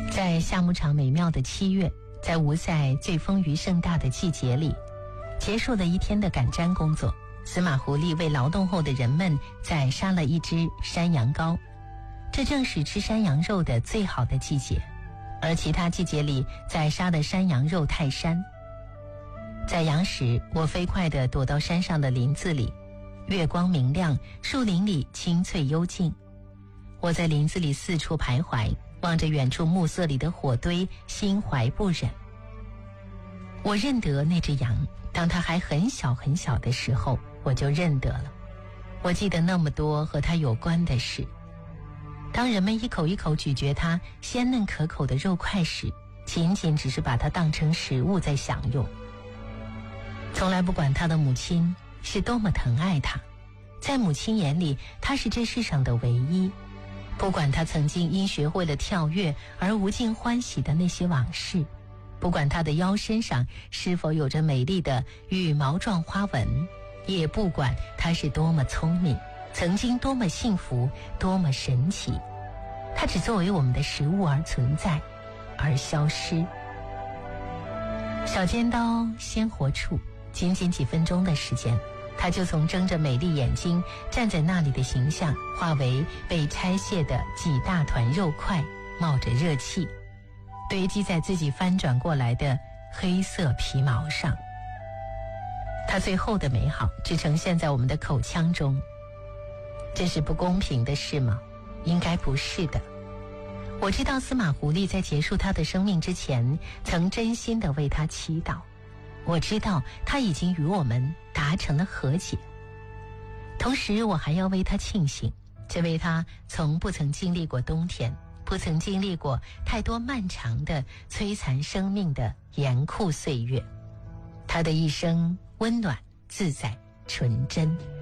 在夏牧场美妙的7月，在吴塞最风雨盛大的季节里，结束了一天的赶毡工作，司马狐狸为劳动后的人们再杀了一只山羊羔。这正是吃山羊肉的最好的季节，而其他季节里宰杀的山羊肉太膻。宰羊时，我飞快地躲到山上的林子里，月光明亮，树林里青翠幽静。我在林子里四处徘徊，望着远处暮色里的火堆，心怀不忍。我认得那只羊，当它还很小很小的时候，我就认得了。我记得那么多和它有关的事。当人们一口一口咀嚼它鲜嫩可口的肉块时，仅仅只是把它当成食物在享用，从来不管他的母亲是多么疼爱他。在母亲眼里，他是这世上的唯一。不管他曾经因学会了跳跃而无尽欢喜的那些往事，不管他的腰身上是否有着美丽的羽毛状花纹，也不管他是多么聪明，曾经多么幸福，多么神奇，他只作为我们的食物而存在，而消失。小尖刀鲜活处，仅仅几分钟的时间，他就从睁着美丽眼睛站在那里的形象，化为被拆卸的几大团肉块，冒着热气，堆积在自己翻转过来的黑色皮毛上。他最后的美好只呈现在我们的口腔中。这是不公平的事吗？应该不是的。我知道司马狐狸在结束他的生命之前，曾真心地为他祈祷。我知道他已经与我们达成了和解。同时我还要为他庆幸，这为他从不曾经历过冬天，不曾经历过太多漫长的摧残生命的严酷岁月。他的一生温暖、自在、纯真。